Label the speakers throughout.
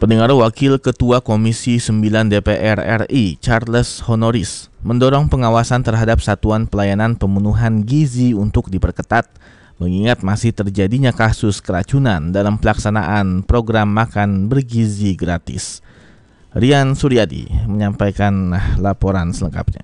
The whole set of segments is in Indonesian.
Speaker 1: Pendengar, Wakil Ketua Komisi 9 DPR RI, Charles Honoris, mendorong pengawasan terhadap Satuan Pelayanan Pemenuhan Gizi untuk diperketat, mengingat masih terjadinya kasus keracunan dalam pelaksanaan program makan bergizi gratis. Rian Suryadi menyampaikan laporan selengkapnya.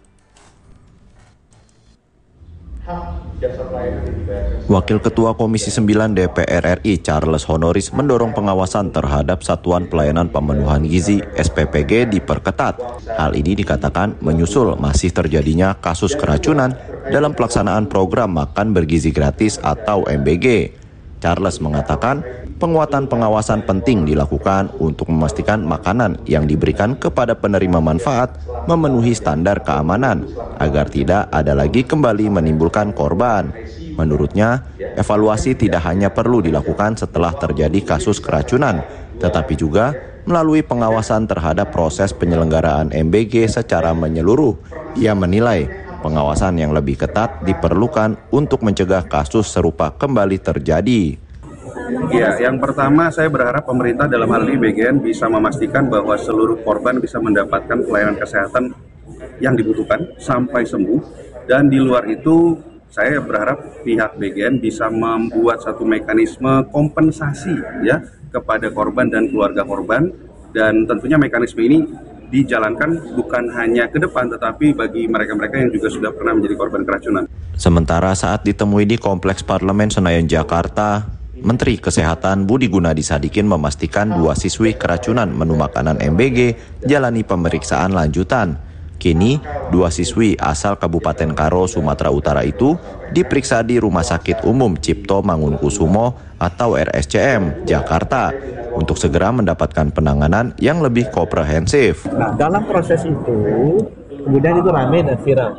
Speaker 2: Wakil Ketua Komisi 9 DPR RI Charles Honoris mendorong pengawasan terhadap Satuan Pelayanan Pemenuhan Gizi (SPPG) diperketat. Hal ini dikatakan menyusul masih terjadinya kasus keracunan dalam pelaksanaan program makan bergizi gratis atau MBG. Charles mengatakan penguatan pengawasan penting dilakukan untuk memastikan makanan yang diberikan kepada penerima manfaat memenuhi standar keamanan agar tidak ada lagi kembali menimbulkan korban. Menurutnya, evaluasi tidak hanya perlu dilakukan setelah terjadi kasus keracunan, tetapi juga melalui pengawasan terhadap proses penyelenggaraan MBG secara menyeluruh. Ia menilai pengawasan yang lebih ketat diperlukan untuk mencegah kasus serupa kembali terjadi.
Speaker 3: Ya, yang pertama saya berharap pemerintah dalam hal ini BGN bisa memastikan bahwa seluruh korban bisa mendapatkan pelayanan kesehatan yang dibutuhkan sampai sembuh, dan di luar itu saya berharap pihak BGN bisa membuat satu mekanisme kompensasi ya kepada korban dan keluarga korban, dan tentunya mekanisme ini dijalankan bukan hanya ke depan tetapi bagi mereka-mereka yang juga sudah pernah menjadi korban keracunan.
Speaker 2: Sementara saat ditemui di Kompleks Parlemen Senayan Jakarta, Menteri Kesehatan Budi Gunadi Sadikin memastikan 2 siswi keracunan menu makanan MBG jalani pemeriksaan lanjutan. Kini, 2 siswi asal Kabupaten Karo, Sumatera Utara itu diperiksa di Rumah Sakit Umum Cipto Mangunkusumo atau RSCM, Jakarta, untuk segera mendapatkan penanganan yang lebih komprehensif.
Speaker 4: Nah, dalam proses itu, kemudian itu ramai dan viral,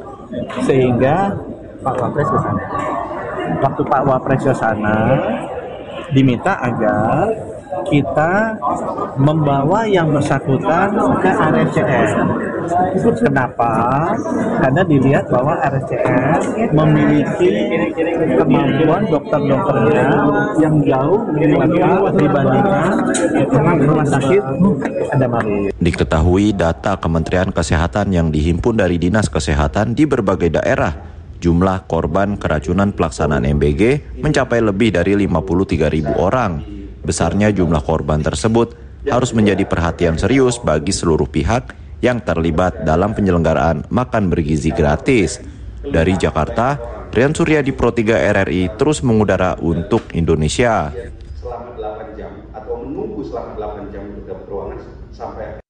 Speaker 4: sehingga Pak Wapres ke sana. Waktu Pak Wapres ke sana, diminta agar kita membawa yang bersangkutan ke RSCM. Kenapa? Karena dilihat bahwa RSCM memiliki kemampuan dokter-dokternya yang jauh lebih lengkap dibandingkan rumah sakit Adamari.
Speaker 2: Diketahui data Kementerian Kesehatan yang dihimpun dari Dinas Kesehatan di berbagai daerah, jumlah korban keracunan pelaksanaan MBG mencapai lebih dari 53.000 orang. Besarnya jumlah korban tersebut harus menjadi perhatian serius bagi seluruh pihak yang terlibat dalam penyelenggaraan makan bergizi gratis. Dari Jakarta, Rian Suryadi Pro 3 RRI terus mengudara untuk Indonesia.
Speaker 5: Selama 8 jam atau menunggu selama 8 jam untuk dapat ruangan sampai